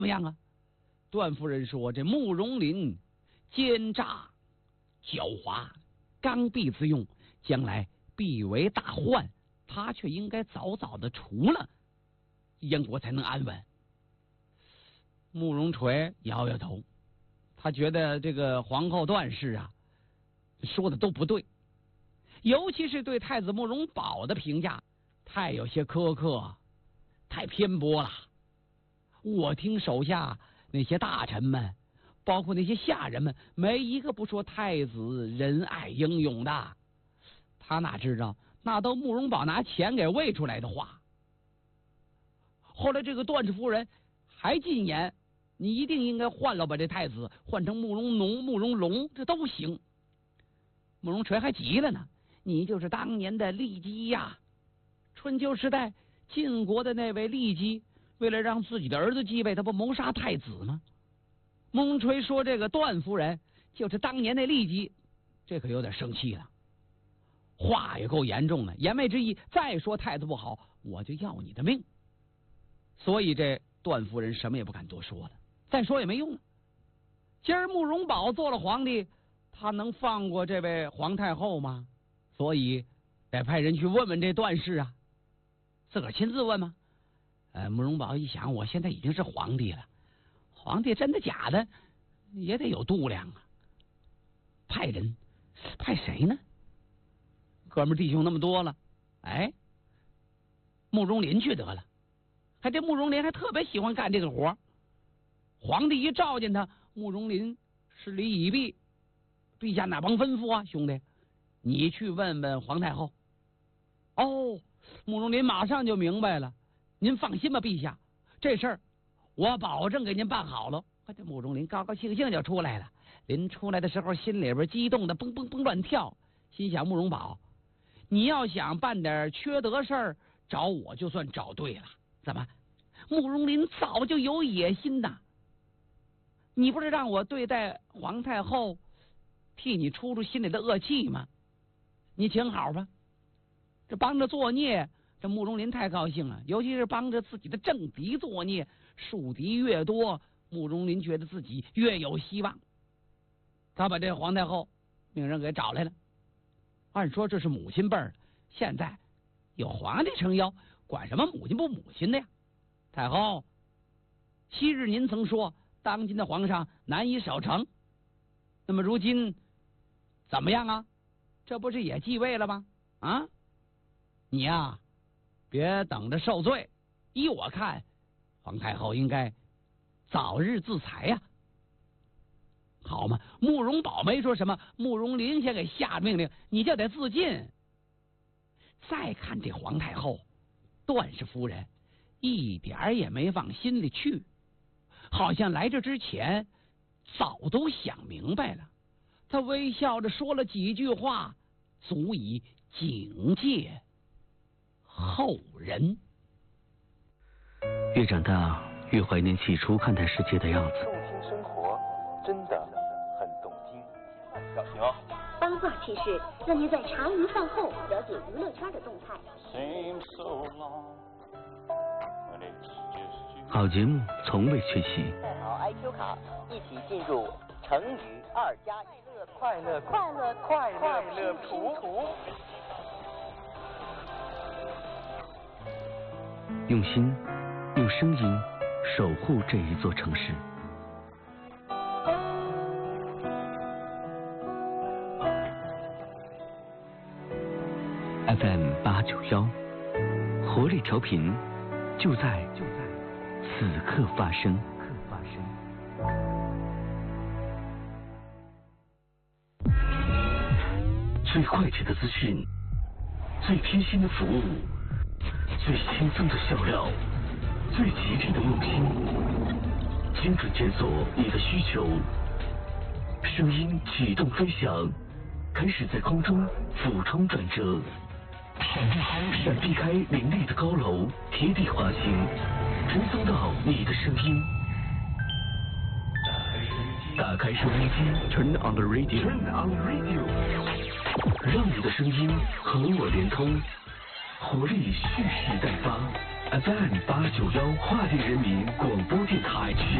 么样啊？段夫人说：“这慕容林奸诈狡猾，刚愎自用，将来必为大患。他却应该早早的除了，燕国才能安稳。”慕容垂摇摇头，他觉得这个皇后段氏啊说的都不对，尤其是对太子慕容宝的评价太有些苛刻，太偏颇了。我听手下那些大臣们，包括那些下人们，没一个不说太子仁爱英勇的。他哪知道那都慕容宝拿钱给喂出来的话。后来这个段氏夫人还进言，你一定应该换了把这太子换成慕容农、慕容龙，这都行。慕容垂还急了呢，你就是当年的骊姬呀！春秋时代晋国的那位骊姬，为了让自己的儿子继位，他不谋杀太子吗？慕容垂说这个段夫人就是当年那骊姬，这可有点生气了，话也够严重的，言外之意，再说太子不好，我就要你的命。所以这段夫人什么也不敢多说了，再说也没用了。今儿慕容宝做了皇帝，他能放过这位皇太后吗？所以得派人去问问这段氏啊，自个儿亲自问吗？慕容宝一想，我现在已经是皇帝了，皇帝真的假的也得有度量啊。派人，派谁呢？哥们弟兄那么多了，慕容林去得了。还这慕容林还特别喜欢干这个活，皇帝一召见他，慕容林施礼已毕，陛下哪帮吩咐啊，兄弟，你去问问皇太后。哦，慕容林马上就明白了，您放心吧，陛下，这事儿我保证给您办好了。这慕容林高高兴兴就出来了，临出来的时候心里边激动的蹦蹦蹦乱跳，心想慕容宝，你要想办点缺德事儿，找我就算找对了。怎么，慕容林早就有野心呐？你不是让我对待皇太后，替你出出心里的恶气吗？你请好吧。这帮着作孽，这慕容林太高兴了，尤其是帮着自己的政敌作孽，树敌越多，慕容林觉得自己越有希望。他把这皇太后命人给找来了。按说这是母亲辈儿，现在有皇帝撑腰，管什么母亲不母亲的呀？太后，昔日您曾说当今的皇上难以守成，那么如今怎么样啊？这不是也继位了吗？啊，你呀，别等着受罪。依我看，皇太后应该早日自裁呀。好嘛，慕容宝没说什么，慕容林先给下命令，你就得自尽。再看这皇太后段氏夫人，一点也没往心里去，好像来这之前早都想明白了。她微笑着说了几句话，足以警戒后人。 越长大，越怀念起初看待世界的样子。 动听生活真的很动听。小熊， 八卦趣事，让您在茶余饭后了解娱乐圈的动态。 好节目从未缺席。 带好 IQ 卡，一起进入成语2+1 快乐图。 用心，用声音守护这一座城市。FM891，活力调频，就在此刻发生。最快捷的资讯，最贴心的服务，最轻松的笑料，最极致的用心，精准检索你的需求。声音启动飞翔，开始在空中俯冲转折，闪避开林立的高楼，贴地滑行，传送到你的声音。打开收音机 ，Turn on the radio， 让你的声音和我连通，活力蓄势待发。 FM 891华电人民广播电台。